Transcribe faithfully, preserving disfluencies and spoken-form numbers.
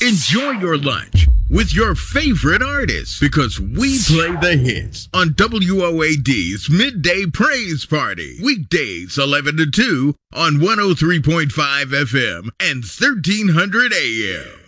Enjoy your lunch with your favorite artists because we play the hits on W O A D's Midday Praise Party. Weekdays eleven to two on one oh three point five F M and thirteen hundred A M.